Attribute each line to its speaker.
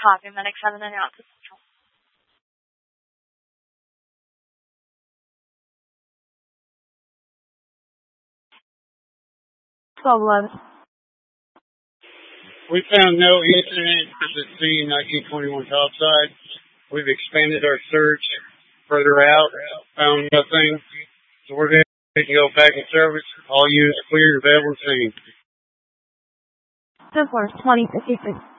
Speaker 1: Copy. Medic 7 and out to Central. 1211.
Speaker 2: We found no incident at the C-1921 topside. We've expanded our search further out, found nothing. So we're going to go back in service. All units cleared, available, and seen.
Speaker 1: 10-4, 2056.